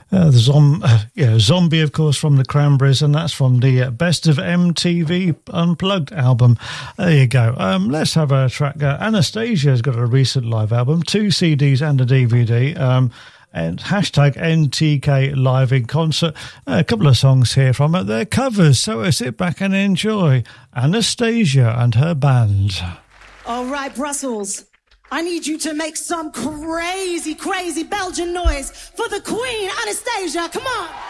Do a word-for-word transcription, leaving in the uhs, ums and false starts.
Uh, the zom- uh, yeah, Zombie, of course, from the Cranberries, and that's from the uh, Best of M T V Unplugged album. There you go. Um, let's have a track. Uh, Anastasia's got a recent live album, two C Ds and a D V D. Um, and hashtag N T K Live in Concert. Uh, a couple of songs here from it. They're covers, so sit back and enjoy Anastasia and her band. All right, Brussels. I need you to make some crazy, crazy Belgian noise for the Queen, Anastasia. Come on.